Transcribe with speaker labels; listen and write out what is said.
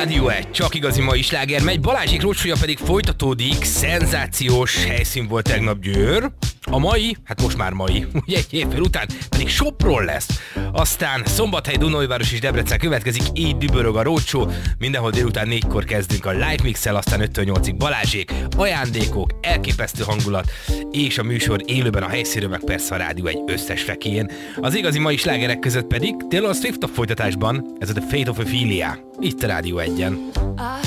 Speaker 1: Rádió 1, csak igazi mai sláger megy, Balázsék roadshow pedig folytatódik, szenzációs helyszín volt tegnap Győr. A mai, hát most már mai, ugye egy évvel után pedig Sopron lesz. Aztán Szombathely, Dunaújváros és Debrecen következik, így dübörög a roadshow. Mindenhol délután 4-kor kezdünk a live mixel, aztán 5-8-ig Balázsék, ajándékok, elképesztő hangulat, és a műsor élőben a helyszínről, meg persze a Rádió egy összes fekéjén. Az igazi mai slágerek között pedig Taylor Swift a folytatásban, ez a The Fate of Ophelia, itt a Rádió 1-en.